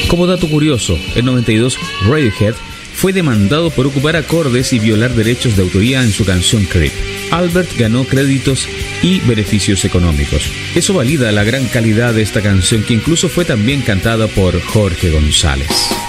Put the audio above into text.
Como dato curioso, en 92 Radiohead fue demandado por ocupar acordes y violar derechos de autoría en su canción Creep. Albert ganó créditos y beneficios económicos. Eso valida la gran calidad de esta canción, que incluso fue también cantada por Jorge González.